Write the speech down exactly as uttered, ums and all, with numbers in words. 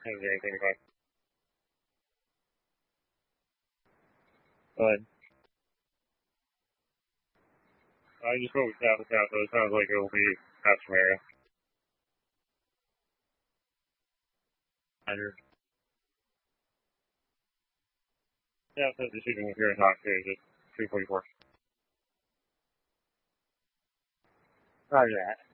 Can't do anything about it. But I just wrote south and south, so it sounds like it'll be Pastor area. Under. Yeah, so the shooting was here in Knox too, just two forty-four. Roger that.